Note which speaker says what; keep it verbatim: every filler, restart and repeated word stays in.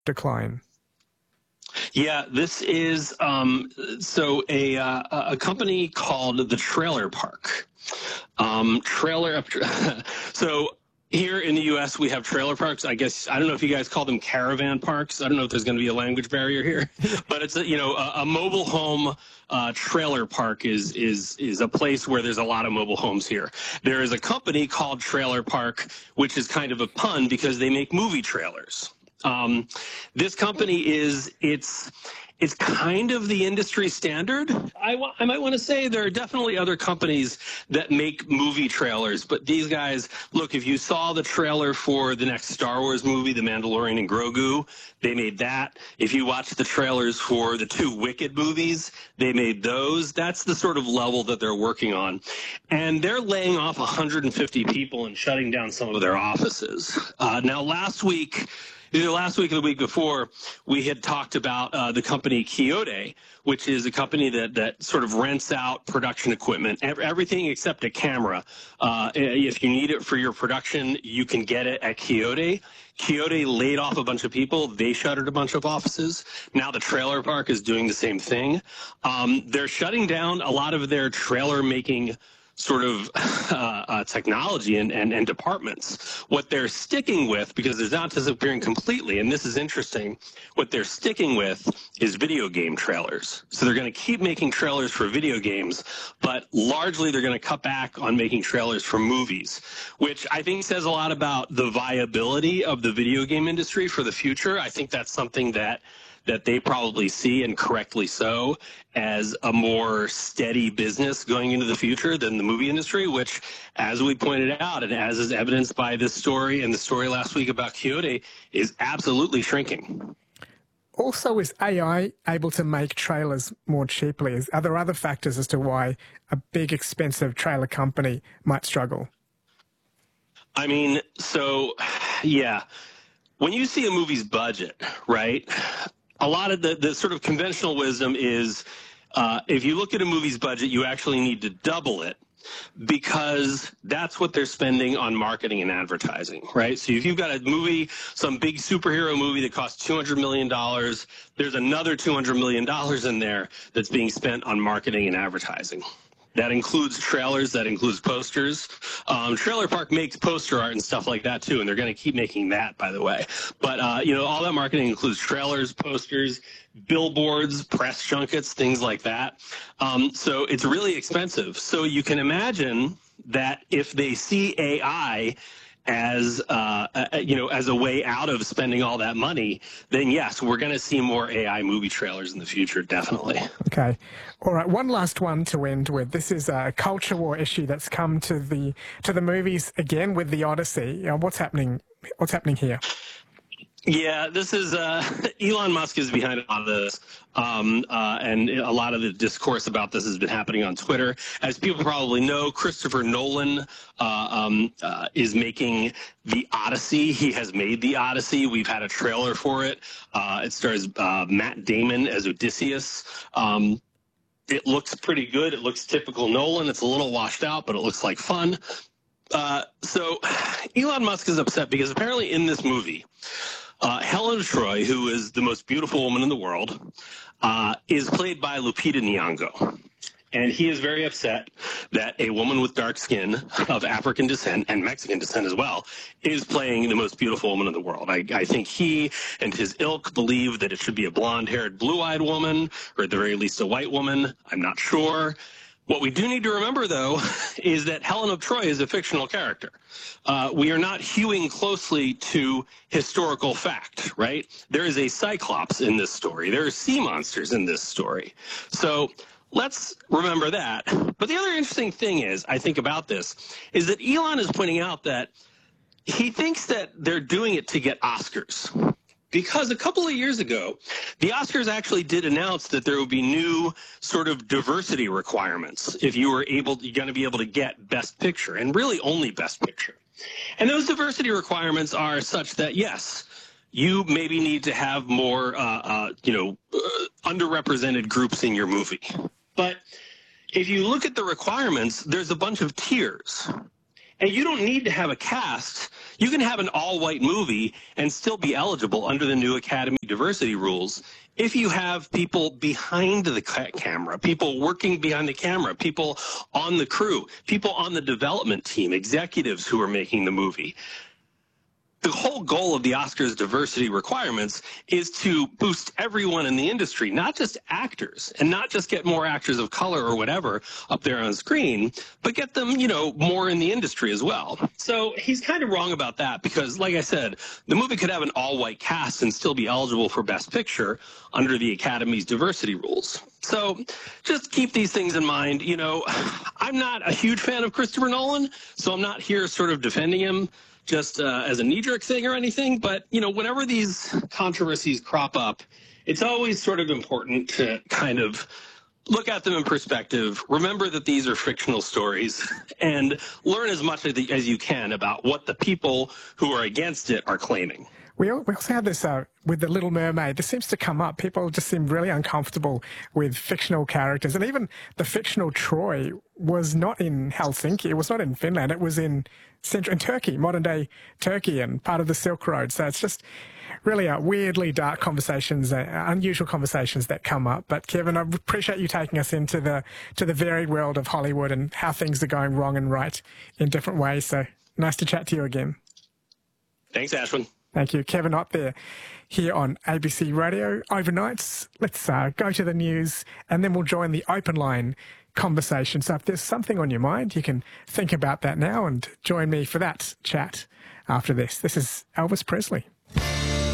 Speaker 1: decline?
Speaker 2: Yeah, this is um, so a uh, a company called the Trailer Park. Um, trailer so here in the U S we have trailer parks. I guess I don't know if you guys call them caravan parks. I don't know if there's going to be a language barrier here, but it's a, you know a, a mobile home uh, trailer park is is is a place where there's a lot of mobile homes here. There is a company called Trailer Park, which is kind of a pun because they make movie trailers. Um, this company is, it's, it's kind of the industry standard. I, I might want to say there are definitely other companies that make movie trailers, but these guys, look, if you saw the trailer for the next Star Wars movie, The Mandalorian and Grogu, they made that. If you watch the trailers for the two Wicked movies, they made those. That's the sort of level that they're working on. And they're laying off one hundred fifty people and shutting down some of their offices. Uh, now, last week, Either last week or the week before, we had talked about uh, the company Quixote, which is a company that, that sort of rents out production equipment, everything except a camera. Uh, if you need it for your production, you can get it at Quixote. Quixote laid off a bunch of people. They shuttered a bunch of offices. Now the trailer park is doing the same thing. Um, they're shutting down a lot of their trailer making sort of uh, uh, technology and, and, and departments. What they're sticking with, because it's not disappearing completely, and this is interesting, what they're sticking with is video game trailers. So they're going to keep making trailers for video games, but largely they're going to cut back on making trailers for movies, which I think says a lot about the viability of the video game industry for the future. I think that's something that that they probably see, and correctly so, as a more steady business going into the future than the movie industry, which, as we pointed out, and as is evidenced by this story and the story last week about Quixote, is absolutely shrinking.
Speaker 1: Also, is A I able to make trailers more cheaply? Are there other factors as to why a big, expensive trailer company might struggle?
Speaker 2: I mean, so, yeah. When you see a movie's budget, right, a lot of the, the sort of conventional wisdom is uh, if you look at a movie's budget, you actually need to double it because that's what they're spending on marketing and advertising, right? So if you've got a movie, some big superhero movie that costs two hundred million dollars, there's another two hundred million dollars in there that's being spent on marketing and advertising. That includes trailers, that includes posters. Um, Trailer Park makes poster art and stuff like that too, and they're going to keep making that, by the way. But, uh, you know, all that marketing includes trailers, posters, billboards, press junkets, things like that. Um, so it's really expensive. So you can imagine that if they see A I as uh, uh, you know, as a way out of spending all that money, then yes, we're going to see more A I movie trailers in the future, definitely.
Speaker 1: Okay. All right. One last one to end with. This is a culture war issue that's come to the to the movies again with the Odyssey. Uh, what's happening? What's happening here?
Speaker 2: Yeah, this is uh, Elon Musk is behind a lot of this, um, uh, and a lot of the discourse about this has been happening on Twitter. As people probably know, Christopher Nolan uh, um, uh, is making the Odyssey. He has made the Odyssey. We've had a trailer for it. Uh, it stars uh, Matt Damon as Odysseus. Um, it looks pretty good. It looks typical Nolan. It's a little washed out, but it looks like fun. Uh, so Elon Musk is upset because apparently in this movie, Uh, Helen of Troy, who is the most beautiful woman in the world, uh, is played by Lupita Nyong'o. And he is very upset that a woman with dark skin of African descent and Mexican descent as well is playing the most beautiful woman in the world. I, I think he and his ilk believe that it should be a blonde-haired, blue-eyed woman, or at the very least a white woman. I'm not sure. What we do need to remember, though, is that Helen of Troy is a fictional character. Uh, we are not hewing closely to historical fact, right? There is a Cyclops in this story. There are sea monsters in this story. So let's remember that. But the other interesting thing is, I think about this, is that Elon is pointing out that he thinks that they're doing it to get Oscars. Because a couple of years ago, the Oscars actually did announce that there would be new sort of diversity requirements if you were able, you're going to be able to get Best Picture, and really only Best Picture. And those diversity requirements are such that, yes, you maybe need to have more, uh, uh, you know, uh, underrepresented groups in your movie. But if you look at the requirements, there's a bunch of tiers. And you don't need to have a cast. You can have an all-white movie and still be eligible under the new Academy diversity rules if you have people behind the ca- camera, people working behind the camera, people on the crew, people on the development team, executives who are making the movie. The whole goal of the Oscars diversity requirements is to boost everyone in the industry, not just actors, and not just get more actors of color or whatever up there on screen, but get them, you know, more in the industry as well. So he's kind of wrong about that because, like I said, the movie could have an all-white cast and still be eligible for Best Picture under the Academy's diversity rules. So just keep these things in mind. You know, I'm not a huge fan of Christopher Nolan, so I'm not here sort of defending him just uh, as a knee-jerk thing or anything, but, you know, whenever these controversies crop up, it's always sort of important to kind of look at them in perspective, remember that these are fictional stories, and learn as much as you can about what the people who are against it are claiming.
Speaker 1: We also have this uh, with The Little Mermaid. This seems to come up. People just seem really uncomfortable with fictional characters. And even the fictional Troy was not in Helsinki. It was not in Finland. It was in central in Turkey, modern-day Turkey, and part of the Silk Road. So it's just really uh, weirdly dark conversations, uh, unusual conversations that come up. But Kevin, I appreciate you taking us into the to the varied world of Hollywood and how things are going wrong and right in different ways. So nice to chat to you again.
Speaker 2: Thanks, Ashwin.
Speaker 1: Thank you. Kevin Ott there here on A B C Radio Overnights. Let's uh, go to the news and then we'll join the open line conversation. So if there's something on your mind, you can think about that now and join me for that chat after this. This is Elvis Presley.